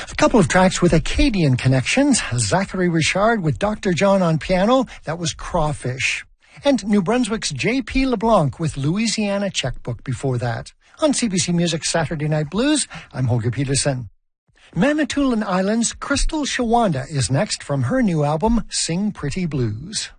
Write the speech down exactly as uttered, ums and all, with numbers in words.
A couple of tracks with Acadian connections. Zachary Richard with Doctor John on piano. That was Crawfish. And New Brunswick's J P LeBlanc with Louisiana Checkbook before that. On C B C Music Saturday Night Blues, I'm Holger Peterson. Manitoulin Island's Crystal Shawanda is next from her new album, Sing Pretty Blues.